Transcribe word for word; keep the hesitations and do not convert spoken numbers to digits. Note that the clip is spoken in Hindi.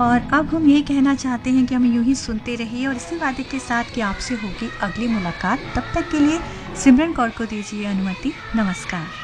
और अब हम ये कहना चाहते हैं कि हमें यूं ही सुनते रहिए और इसी वादे के साथ कि आपसे होगी अगली मुलाकात। तब तक के लिए सिमरन कौर को दीजिए अनुमति। नमस्कार।